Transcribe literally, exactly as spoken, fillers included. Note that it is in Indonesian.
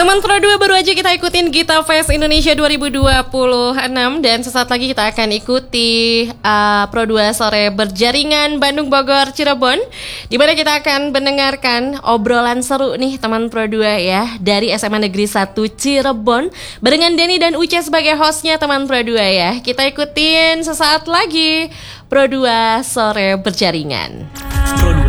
Teman Pro dua baru aja kita ikutin Gita Fest Indonesia dua ribu dua puluh enam. Dan sesaat lagi kita akan ikuti uh, Pro dua Sore Berjaringan Bandung, Bogor, Cirebon, dimana kita akan mendengarkan obrolan seru nih teman Pro dua ya, dari S M A Negeri satu Cirebon, barengan Denny dan Uce sebagai hostnya teman Pro dua ya. Kita ikutin sesaat lagi Pro dua Sore Berjaringan. Pro dua